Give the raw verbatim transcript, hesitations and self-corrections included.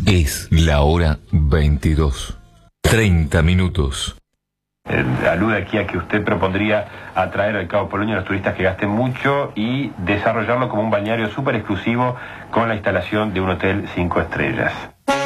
Es la hora veintidós. treinta minutos. Eh, alude aquí a que usted propondría atraer al Cabo Polonio a los turistas que gasten mucho y desarrollarlo como un balneario súper exclusivo con la instalación de un hotel cinco estrellas.